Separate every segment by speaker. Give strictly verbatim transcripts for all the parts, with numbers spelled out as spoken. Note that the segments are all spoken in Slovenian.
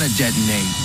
Speaker 1: detonate.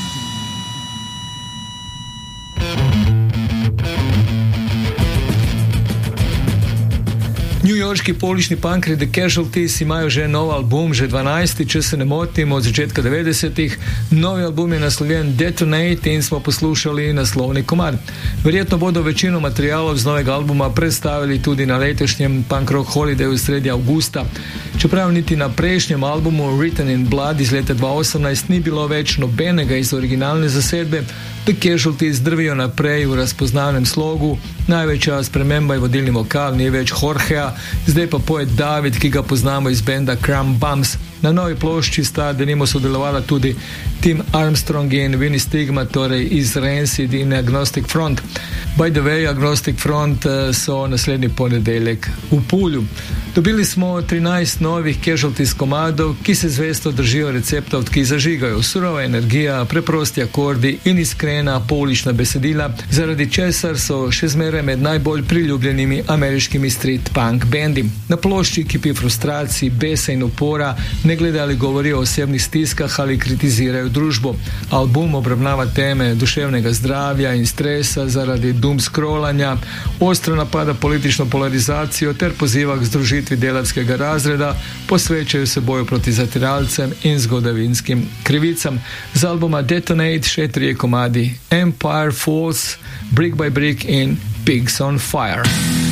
Speaker 1: Newyorški poulični punkri The Casualties imajo že nov album, že dvanajsti, če se ne motim, od začetka devetdesetih. Novi album je naslovljen Detonate in smo poslušali naslovni komad. Verjetno bodo večino materialov z novega albuma predstavili tudi na letošnjem Punk Rock Holidayu sredi avgusta. Čeprav niti na prejšnjem albumu Written in Blood iz leta dva tisoč osemnajst ni bilo več nobenega iz originalne zasedbe, The Casualties drvijo naprej v razpoznavnem slogu. Največja sprememba je vodilni vokal, ni več Jorgea, zdaj pa poet David, ki ga poznamo iz benda Crumb Bums. Na novi plošči sta denimo sodelovala tudi Tim Armstrong in Vinnie Stigma, torej iz Rancid in Agnostic Front. By the way, Agnostic Front so naslednji ponedeljek v Pulju. Dobili smo trinajst novih Casualties komadov, ki se zvesto držijo receptov, ki zažigajo surova energija, preprosti akordi in iskrena poulična besedila, zaradi česar so še zmeraj med najbolj priljubljenimi ameriškimi street punk bendi. Na plošči kipi frustracij, besa in upora, ne glede ali govorijo o osebnih stiskah ali kritizirajo družbo. Album obravnava teme duševnega zdravja in stresa zaradi doom scrollanja, ostro napada politično polarizacijo ter poziva k združitvi delavskega razreda, posvečajo se boju proti zatiralcem in zgodovinskim krivicam. Z albuma Detonate še trije komadi: Empire Falls, Brick by Brick in Pigs on Fire.